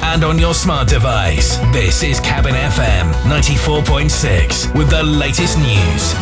and on your smart device. This is Cabin FM 94.6 with the latest news.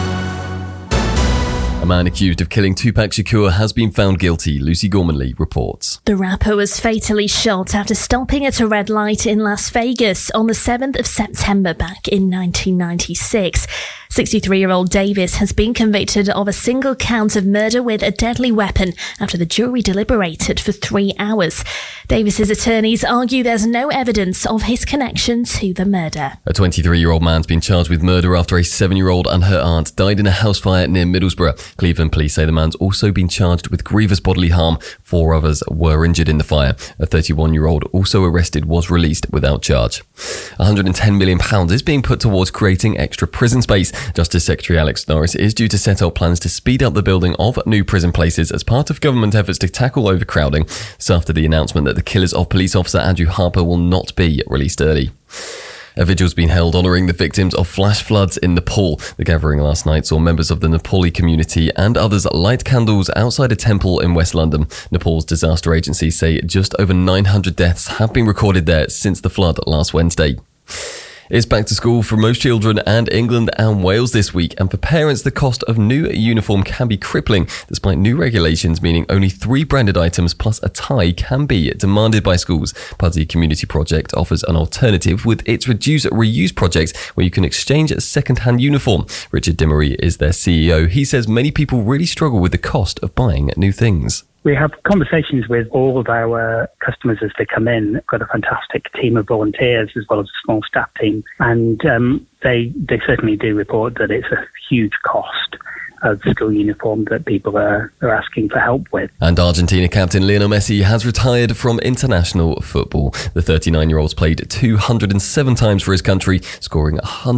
A man accused of killing Tupac Shakur has been found guilty, Lucy Gormanley reports. The rapper was fatally shot after stopping at a red light in Las Vegas on the 7th of September back in 1996. 63-year-old Davis has been convicted of a single count of murder with a deadly weapon after the jury deliberated for 3 hours. Davis's attorneys argue there's no evidence of his connection to the murder. A 23-year-old man's been charged with murder after a 7-year-old and her aunt died in a house fire near Middlesbrough. Cleveland police say the man's also been charged with grievous bodily harm. 4 others were injured in the fire. A 31-year-old also arrested was released without charge. £110 million is being put towards creating extra prison space. Justice Secretary Alex Norris is due to set out plans to speed up the building of new prison places as part of government efforts to tackle overcrowding. This after the announcement that the killers of police officer Andrew Harper will not be released early. A vigil's been held honouring the victims of flash floods in Nepal. The gathering last night saw members of the Nepali community and others light candles outside a temple in West London. Nepal's disaster agency say just over 900 deaths have been recorded there since the flood last Wednesday. It's back to school for most children and England and Wales this week, and for parents the cost of new uniform can be crippling, despite new regulations meaning only 3 branded items plus a tie can be demanded by schools. Puddy Community Project offers an alternative with its Reduce Reuse project where you can exchange a second-hand uniform. Richard Dimery is their CEO. He says many people really struggle with the cost of buying new things. We have conversations with all of our customers as they come in. We've got a fantastic team of volunteers as well as a small staff team. And they certainly do report that it's a huge cost of school uniform that people are asking for help with. And Argentina captain Lionel Messi has retired from international football. The 39-year-old's played 207 times for his country, scoring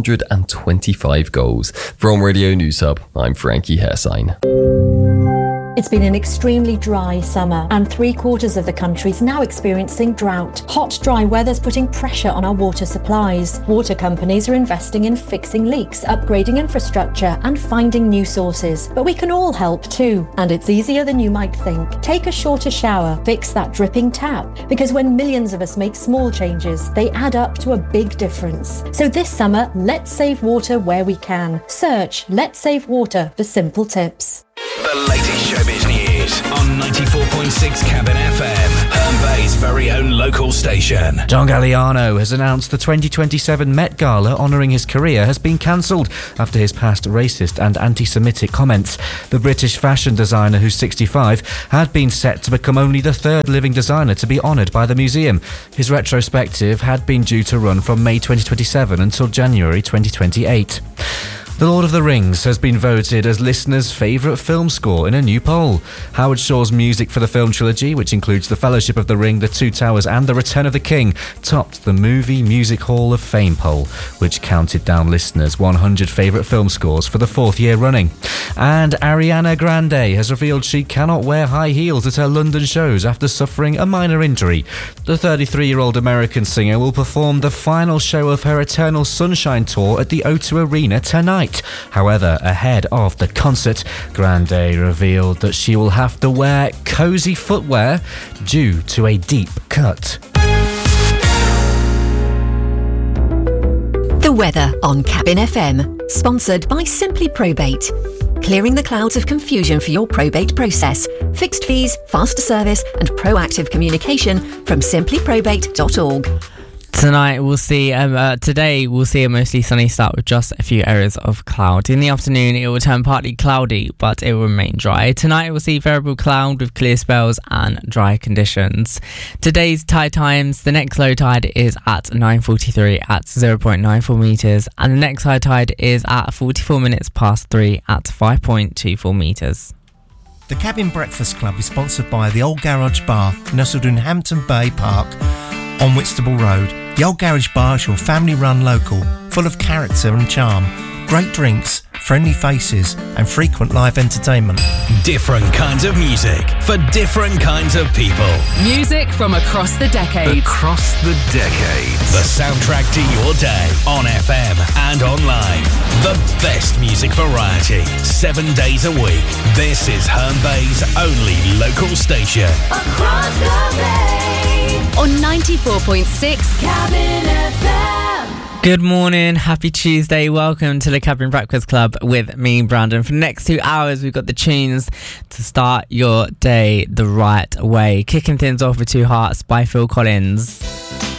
125 goals. From Radio News Hub, I'm Frankie Hairsign. It's been an extremely dry summer and 3/4 of the country's now experiencing drought. Hot, dry weather's putting pressure on our water supplies. Water companies are investing in fixing leaks, upgrading infrastructure and finding new sources. But we can all help too, and it's easier than you might think. Take a shorter shower, fix that dripping tap, because when millions of us make small changes, they add up to a big difference. So this summer, let's save water where we can. Search Let's Save Water for simple tips. The latest showbiz news on 94.6 Cabin FM, Herne Bay's very own local station. John Galliano has announced the 2027 Met Gala honouring his career has been cancelled after his past racist and anti-Semitic comments. The British fashion designer, who's 65, had been set to become only the 3rd living designer to be honoured by the museum. His retrospective had been due to run from May 2027 until January 2028. The Lord of the Rings has been voted as listeners' favourite film score in a new poll. Howard Shore's music for the film trilogy, which includes The Fellowship of the Ring, The Two Towers and The Return of the King, topped the Movie Music Hall of Fame poll, which counted down listeners' 100 favourite film scores for the 4th year running. And Ariana Grande has revealed she cannot wear high heels at her London shows after suffering a minor injury. The 33-year-old American singer will perform the final show of her Eternal Sunshine tour at the O2 Arena tonight. However, ahead of the concert, Grande revealed that she will have to wear cosy footwear due to a deep cut. The weather on Cabin FM, sponsored by Simply Probate. Clearing the clouds of confusion for your probate process. Fixed fees, faster service and proactive communication from simplyprobate.org. Today we'll see a mostly sunny start with just a few areas of cloud. In the afternoon it will turn partly cloudy, but it will remain dry. Tonight we'll see variable cloud with clear spells and dry conditions. Today's tide times: the next low tide is at 9:43 at 0.94 metres, and the next high tide is at 44 minutes past 3 at 5.24 metres. The Cabin Breakfast Club is sponsored by the Old Garage Bar, nestled in Hampton Bay Park on Whitstable Road. The Old Garage Bar is your family-run local, full of character and charm, great drinks, friendly faces and frequent live entertainment. Different kinds of music for different kinds of people. Music from across the decades. Across the decades. The soundtrack to your day on FM and online. The best music variety, 7 days a week. This is Herne Bay's only local station. Across the bay. on 94.6 Cabin FM. Good morning, happy Tuesday. Welcome to the Cabin Breakfast Club with me, Brandon. For the next 2 hours, we've got the tunes to start your day the right way. Kicking things off with Two Hearts by Phil Collins.